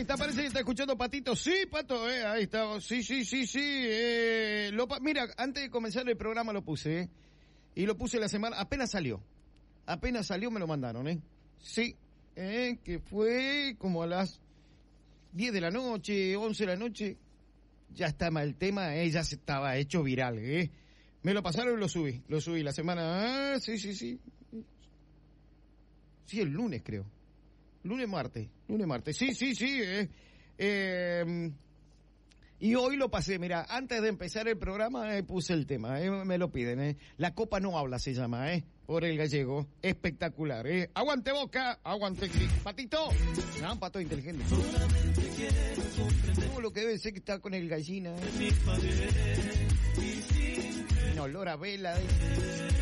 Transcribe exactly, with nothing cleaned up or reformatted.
está, parece que está escuchando Patito. Sí, Pato, eh, ahí está. Sí, sí, sí, sí. Eh, lo, mira, antes de comenzar el programa lo puse, eh, y lo puse la semana, apenas salió. Apenas salió me lo mandaron, ¿eh? Sí, eh, que fue como a las diez de la noche, once de la noche. Ya estaba el tema, eh, ya se estaba hecho viral, ¿eh? Me lo pasaron y lo subí. Lo subí la semana... Ah, sí, sí, sí. Sí, el lunes, creo. Lunes, martes. Lunes, martes. Sí, sí, sí. Eh. Eh, y hoy lo pasé. Mira, antes de empezar el programa eh, puse el tema. Eh, me lo piden. Eh. La Copa No Habla se llama, ¿eh? Por el gallego. Espectacular, ¿eh? Aguante Boca. Aguante... Patito. No, Pato inteligente. Todo lo que debe ser que está con el gallina, ¿eh? Un olor a vela. ¿eh?